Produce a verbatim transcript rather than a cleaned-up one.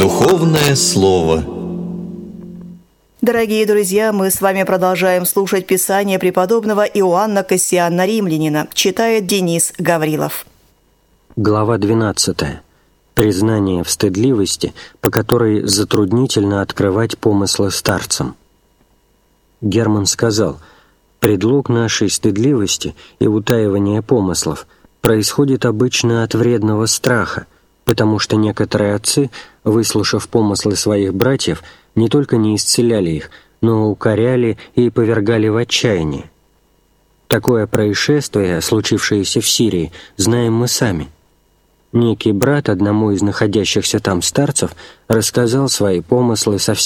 Духовное слово. Дорогие друзья, мы с вами продолжаем слушать Писание преподобного Иоанна Кассиана Римлянина. Читает Денис Гаврилов. Глава двенадцатая. Признание в стыдливости, по которой затруднительно открывать помыслы старцам. Герман сказал: «Предлог нашей стыдливости и утаивания помыслов происходит обычно от вредного страха, потому что некоторые отцы, выслушав помыслы своих братьев, не только не исцеляли их, но укоряли и повергали в отчаяние. Такое происшествие, случившееся в Сирии, знаем мы сами. Некий брат одному из находящихся там старцев рассказал свои помыслы со всей